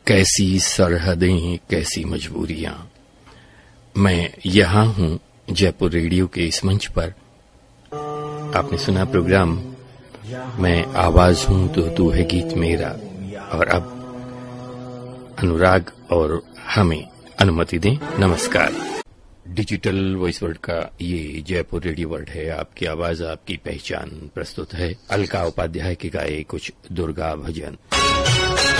कैसी सरहदें, कैसी मजबूरियां। मैं यहाँ हूँ जयपुर रेडियो के इस मंच पर। आपने सुना प्रोग्राम मैं आवाज हूँ तो तू है गीत मेरा। और अब अनुराग और हमें अनुमति दें। नमस्कार। डिजिटल वॉइस वर्ल्ड का ये जयपुर रेडियो वर्ल्ड है। आपकी आवाज, आपकी पहचान। प्रस्तुत है अलका उपाध्याय के गाए कुछ दुर्गा भजन।